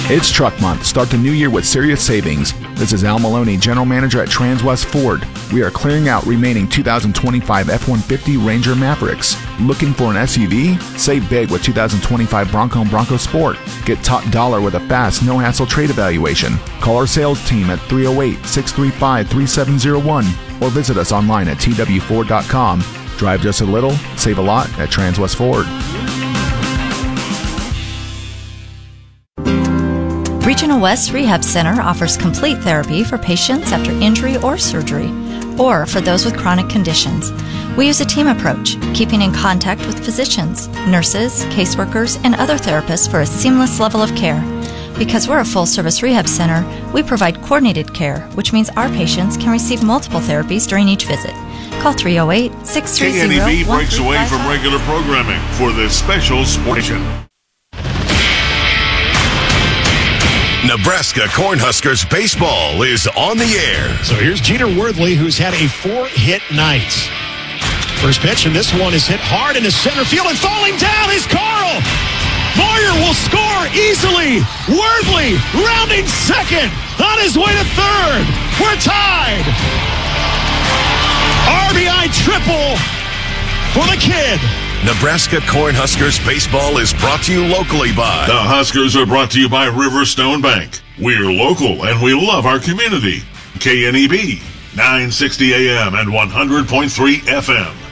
It's Truck Month. Start the new year with serious savings. This is Al Maloney, General Manager at Transwest Ford. We are clearing out remaining 2025 F-150 Ranger Mavericks. Looking for an SUV? Save big with 2025 Bronco and Bronco Sport. Get top dollar with a fast, no-hassle trade evaluation. Call our sales team at 308-635-3701 or visit us online at twford.com. Drive just a little, save a lot at Transwest Ford. Regional West Rehab Center offers complete therapy for patients after injury or surgery, or for those with chronic conditions. We use a team approach, keeping in contact with physicians, nurses, caseworkers, and other therapists for a seamless level of care. Because we're a full-service rehab center, we provide coordinated care, which means our patients can receive multiple therapies during each visit. Call 308-630-1355. KNEB breaks away from regular programming for this special sportation. Nebraska Cornhuskers baseball is on the air. So here's Jeter Worthley, who's had a 4-hit night. First pitch, and this one is hit hard into center field, and falling down is Carl. Moyer will score easily. Worthley rounding second, on his way to third. We're tied. RBI triple for the kid. Nebraska Cornhuskers baseball is brought to you locally by... The Huskers are brought to you by Riverstone Bank. We're local and we love our community. KNEB, 960 AM and 100.3 FM.